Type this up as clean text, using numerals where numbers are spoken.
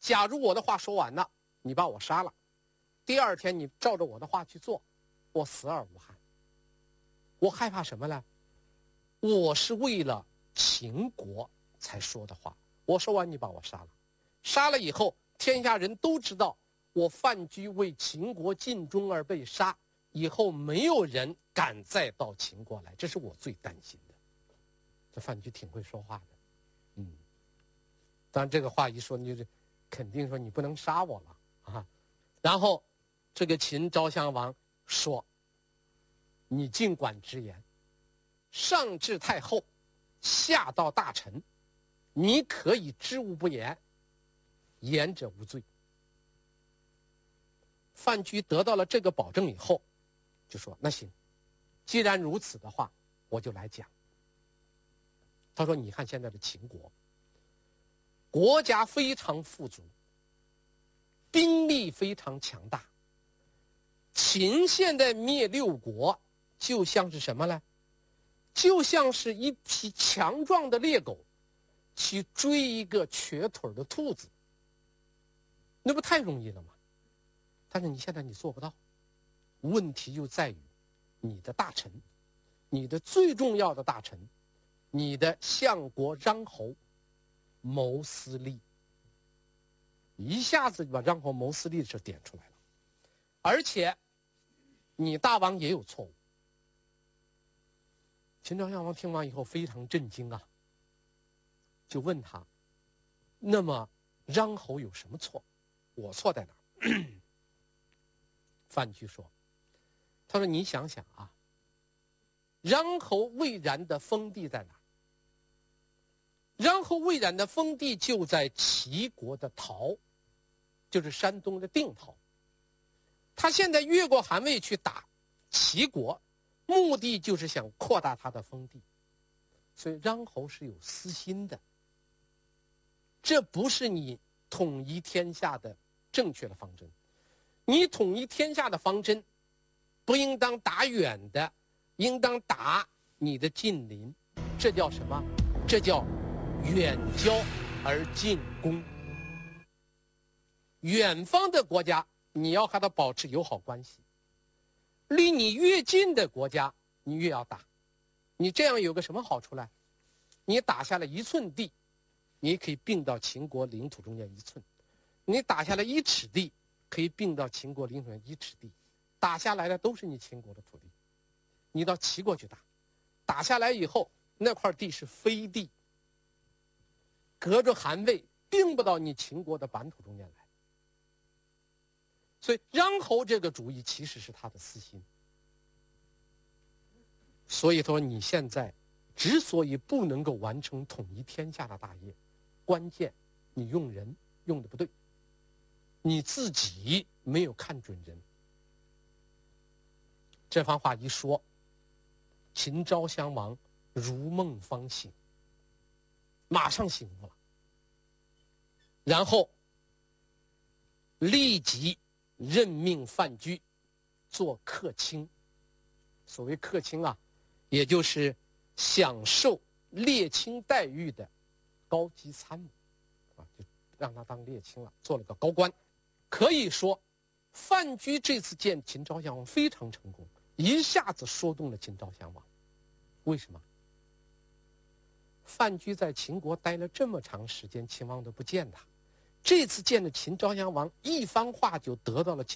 假如我的话说完了，你把我杀了，第二天你照着我的话去做，我死而无憾。我害怕什么呢？我是为了秦国才说的话，我说完你把我杀了，杀了以后天下人都知道我范雎为秦国尽忠而被杀，以后没有人敢再到秦国来，这是我最担心的。这范雎挺会说话的，当然这个话一说，你就是肯定说你不能杀我了啊。然后这个秦昭襄王说，你尽管直言，上至太后，下到大臣，你可以知无不言，言者无罪。范雎得到了这个保证以后，就说那行，既然如此的话，我就来讲。他说你看现在的秦国，国家非常富足，兵力非常强大。秦现在灭六国，就像是什么呢？就像是一匹强壮的猎狗去追一个瘸腿的兔子，那不太容易了吗？但是你现在你做不到，问题就在于你的大臣，你的最重要的大臣，你的相国穰侯谋私利，一下子就把穰侯谋私利的事点出来了。而且你大王也有错误。秦昭襄王听完以后非常震惊啊，就问他，那么穰侯有什么错？我错在哪儿？范雎说，他说你想想啊，穰侯魏然的封地在哪儿？穰侯魏然的封地就在齐国的陶，就是山东的定陶。他现在越过韩魏去打齐国，目的就是想扩大他的封地，所以穰侯是有私心的。这不是你统一天下的正确的方针。你统一天下的方针，不应当打远的，应当打你的近邻。这叫什么？这叫远交而近攻。远方的国家，你要和他保持友好关系。离你越近的国家，你越要打。你这样有个什么好处呢？你打下了1寸地，你可以并到秦国领土中间1寸；你打下了1尺地，可以并到秦国领土上1尺地。打下来的都是你秦国的土地，你到齐国去打，打下来以后，那块地是飞地，隔着韩魏，并不到你秦国的版图中间来。所以穰侯这个主意其实是他的私心。所以说你现在之所以不能够完成统一天下的大业，关键你用人用的不对，你自己没有看准人。这番话一说，秦昭襄王如梦方醒，马上醒悟了，然后立即任命范雎做客卿。所谓客卿啊，也就是享受列卿待遇的高级参谋啊，就让他当列卿了，做了个高官。可以说范雎这次见秦昭襄王非常成功，一下子说动了秦昭襄王。为什么？范雎在秦国待了这么长时间，秦王都不见他，这次见了秦昭襄王，一番话就得到了秦